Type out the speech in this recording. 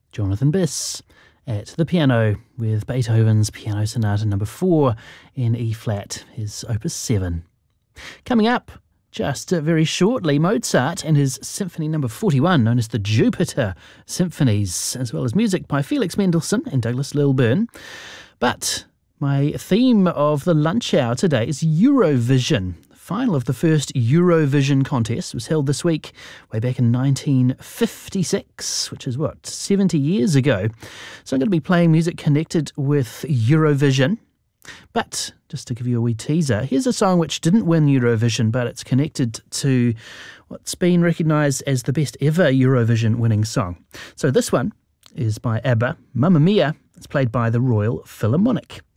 Jonathan Biss at the piano with Beethoven's Piano Sonata No. 4 in E-flat, his Opus 7. Coming up, just very shortly, Mozart and his Symphony No. 41, known as the Jupiter Symphonies, as well as music by Felix Mendelssohn and Douglas Lilburn. But my theme of the lunch hour today is Eurovision. The final of the first Eurovision contest was held this week, way back in 1956, which is, 70 years ago. So I'm going to be playing music connected with Eurovision. But just to give you a wee teaser, here's a song which didn't win Eurovision, but it's connected to what's been recognised as the best ever Eurovision winning song. So this one is by ABBA, Mamma Mia. It's played by the Royal Philharmonic.